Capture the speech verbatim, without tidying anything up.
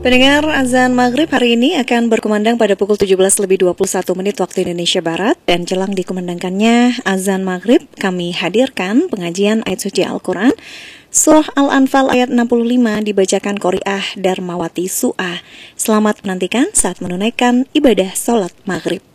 Pendengar, azan maghrib hari ini akan berkumandang pada pukul tujuh belas lebih dua puluh satu menit waktu Indonesia Barat. Dan jelang dikumandangkannya azan maghrib, kami hadirkan pengajian ayat suci Al-Quran Surah Al-Anfal ayat enam puluh lima dibacakan Qori'ah Darmawati Su'ah. Selamat menantikan saat menunaikan ibadah sholat maghrib.